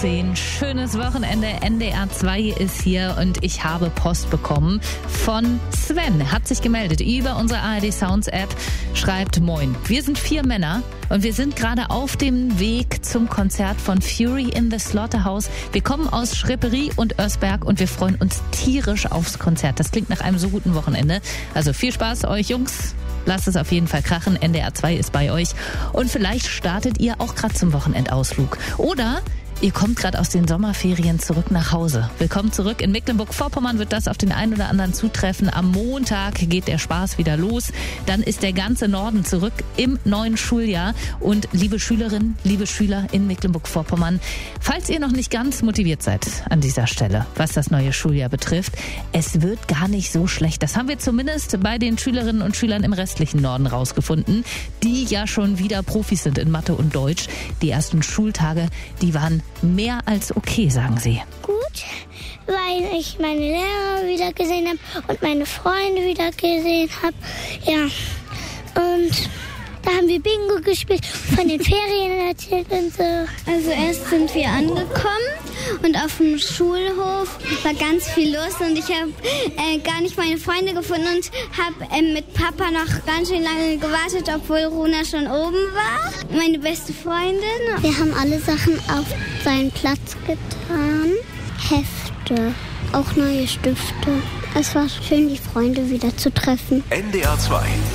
10. Schönes Wochenende. NDR 2 ist hier und ich habe Post bekommen von Sven. Hat sich gemeldet über unsere ARD Sounds App. Schreibt: Moin. Wir sind 4 Männer und wir sind gerade auf dem Weg zum Konzert von Fury in the Slaughterhouse. Wir kommen aus Schripperi und Örsberg und wir freuen uns tierisch aufs Konzert. Das klingt nach einem so guten Wochenende. Also viel Spaß euch Jungs. Lasst es auf jeden Fall krachen. NDR 2 ist bei euch. Und vielleicht startet ihr auch gerade zum Wochenendausflug. Oder ihr kommt gerade aus den Sommerferien zurück nach Hause. Willkommen zurück. In Mecklenburg-Vorpommern wird das auf den einen oder anderen zutreffen. Am Montag geht der Spaß wieder los. Dann ist der ganze Norden zurück im neuen Schuljahr. Und liebe Schülerinnen, liebe Schüler in Mecklenburg-Vorpommern, falls ihr noch nicht ganz motiviert seid an dieser Stelle, was das neue Schuljahr betrifft, es wird gar nicht so schlecht. Das haben wir zumindest bei den Schülerinnen und Schülern im restlichen Norden rausgefunden, die ja schon wieder Profis sind in Mathe und Deutsch. Die ersten Schultage, die waren mehr als okay, sagen sie. Gut, weil ich meine Lehrer wieder gesehen habe und meine Freunde wieder gesehen habe. Ja, und da haben wir Bingo gespielt, von den Ferien erzählt und so. Also erst sind wir angekommen und auf dem Schulhof war ganz viel los und ich habe gar nicht meine Freunde gefunden und habe mit Papa noch ganz schön lange gewartet, obwohl Runa schon oben war, meine beste Freundin. Wir haben alle Sachen auf seinen Platz getan. Hefte, auch neue Stifte. Es war schön, die Freunde wieder zu treffen. NDR 2